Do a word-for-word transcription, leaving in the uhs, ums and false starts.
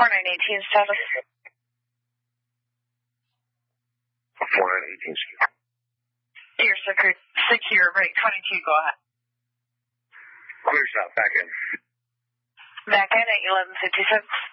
nine eighteen seven. four nine eighteen seven. You're secure, secure, break twenty-two, go ahead. Clear shot, back in. Back in at eleven fifty-six.